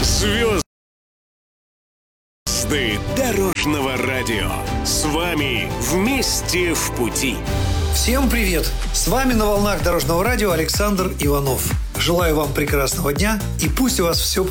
Звезды дорожного радио. С вами вместе в пути. Всем привет! С вами на волнах Дорожного радио Александр Иванов. Желаю вам прекрасного дня и пусть у вас все